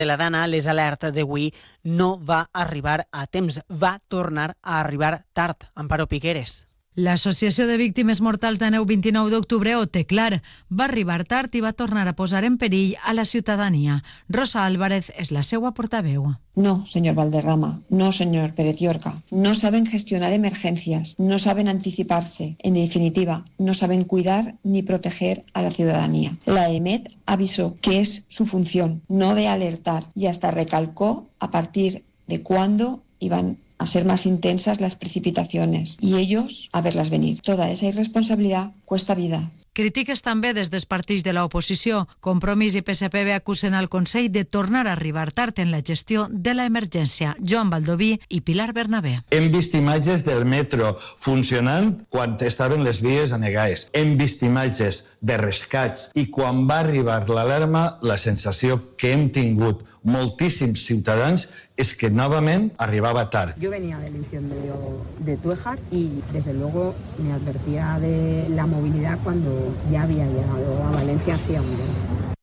de la Dana, les alertes d'avui no va arribar a temps, va tornar a arribar tard. Amparo Piqueres. L'Associació de Víctimes Mortals de Neu 29 d'octubre ho té clar. Va arribar tard i va tornar a posar en perill a la ciutadania. Rosa Álvarez és la seva portaveu. No, señor Valderrama, no, señor Pérez Llorca. No saben gestionar emergencias, no saben anticiparse. En definitiva, no saben cuidar ni proteger a la ciudadanía. La EMET avisó que es su función, no de alertar, y hasta recalcó a partir de cuándo iban a ser más intensas las precipitaciones y ellos a verlas venir. Toda esa irresponsabilidad cuesta vida. Crítiques també des dels partits de l'oposició. Compromís i PSPB acusen al Consell de tornar a arribar tard en la gestió de l'emergència. Joan Baldoví i Pilar Bernabé. Hem vist imatges del metro funcionant quan estaven les vies anegades. Hem vist imatges de rescats i quan va arribar l'alarma la sensació que hem tingut moltíssims ciutadans es que novament arribaba tard. Yo venía del incendio de Tuéjar y desde luego me advertía de la movilidad cuando ya había llegado a Valencia así a un día.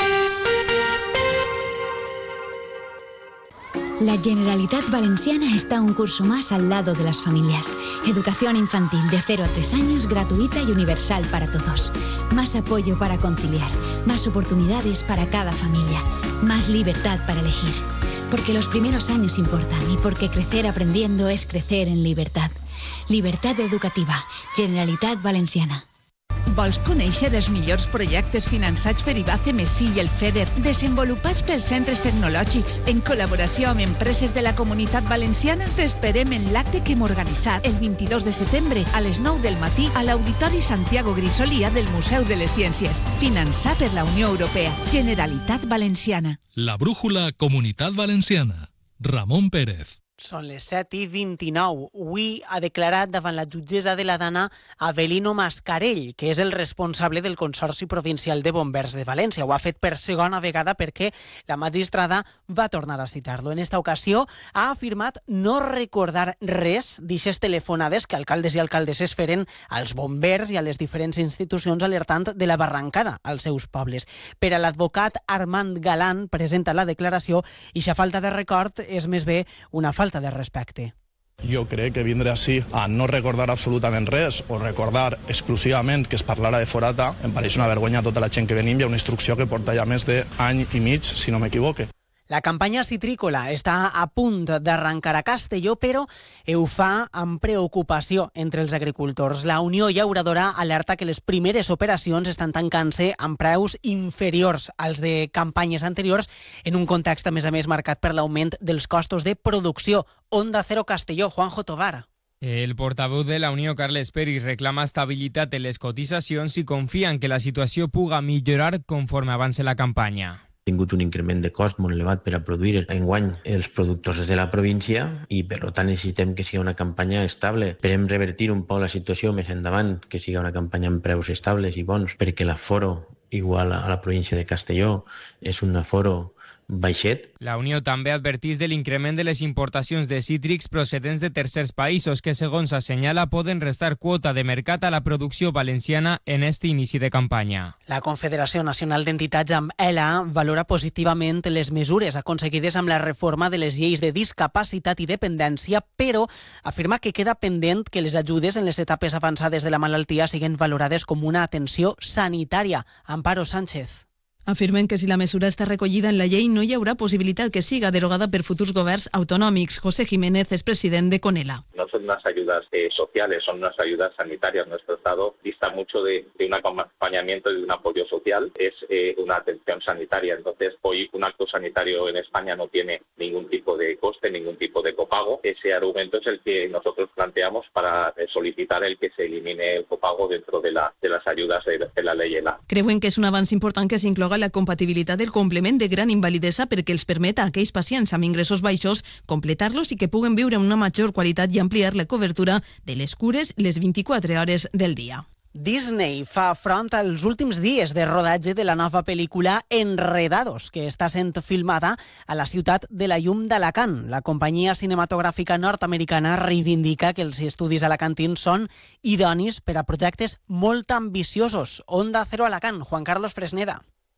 La Generalitat Valenciana está un curso más al lado de las familias. Educación infantil de 0 a 3 años gratuita y universal para todos. Más apoyo para conciliar, más oportunidades para cada familia, más libertad para elegir. Porque los primeros años importan y porque crecer aprendiendo es crecer en libertad. Libertad educativa. Generalitat Valenciana. Vols conèixer els millors projectes finançats per IBACE, MESI i el FEDER, desenvolupats pels centres tecnològics en col·laboració amb empreses de la Comunitat Valenciana? T'esperem en l'acte que hem organitzat el 22 de setembre a les 9 del matí a l'Auditori Santiago Grisolia del Museu de les Ciències. Finançat per la Unió Europea. Generalitat Valenciana. La brújula Comunitat Valenciana. Ramon Pérez. Són les 7:29. Avui ha declarat davant la jutgessa de la Dana Avelino Mascarell, que és el responsable del Consorci Provincial de Bombers de València. Ho ha fet per segona vegada perquè la magistrada va tornar a citar-lo. En esta ocasió ha afirmat no recordar res d'ixes telefonades que alcaldes i alcaldesses feren als bombers i a les diferents institucions alertant de la barrancada als seus pobles. Per a l'advocat Armand Galán, presenta la declaració, i la falta de record és més bé una falta de respecte. Jo crec que vindre així a no recordar absolutament res o recordar exclusivament que es parlara de forata em pareix una vergonya a tota la gent que venim. Hi ha una instrucció que porta ja més d'any i mig, si no m'equivoque. La campanya citrícola està a punt d'arrencar a Castelló, però ho fa amb preocupació entre els agricultors. La Unió Llauradora alerta que les primeres operacions estan tancant-se amb preus inferiors als de campanyes anteriors en un context, a més marcat per l'augment dels costos de producció. Onda Cero Castelló, Juanjo Tovar. El portaveu de la Unió, Carles Peris, reclama estabilitat en les cotitzacions i confia en que la situació puga millorar conforme avance la campanya. Tingut un increment de cost molt elevat per a produir enguany els productors de la província i per tant necessitem que sigui una campanya estable. Esperem revertir un poc la situació més endavant, que sigui una campanya amb preus estables i bons, perquè l'aforo igual a la província de Castelló és un aforo baixet. La Unió també advertís de l'increment de les importacions de cítrics procedents de tercers països que, segons assenyala, poden restar quota de mercat a la producció valenciana en este inici de campanya. La Confederació Nacional d'Entitats amb ELA valora positivament les mesures aconseguides amb la reforma de les lleis de discapacitat i dependència, però afirma que queda pendent que les ajudes en les etapes avançades de la malaltia siguin valorades com una atenció sanitària. Amparo Sánchez. Afirmen que si la mesura està recollida en la llei no hi haurà possibilitat que siga derogada per futurs governs autonòmics. José Jiménez és president de Conela. No son unas ayudas sociales, son unas ayudas sanitarias. Nuestro Estado dista mucho de un acompañamiento y de un apoyo social. Es una atención sanitaria. Entonces, hoy un acto sanitario en España no tiene ningún tipo de coste, ningún tipo de copago. Ese argumento es el que nosotros planteamos para solicitar el que se elimine el copago dentro de las ayudas de la ley ELA. Creuen que és un avanç important que s'incloga la compatibilitat del complement de gran invalidesa perquè els permet a aquells pacients amb ingressos baixos completar-los i que puguen viure amb una major qualitat i ampliar la cobertura de les cures les 24 hores del dia. Disney fa front als últims dies de rodatge de la nova pel·lícula Enredados, que està sent filmada a la ciutat de la llum d'Alacant. La companyia cinematogràfica nord-americana reivindica que els estudis alacantins són idonis per a projectes molt ambiciosos. Onda Cero Alacant, Juan Carlos Fresneda.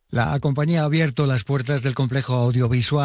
La compañía ha abierto las puertas del complejo audiovisual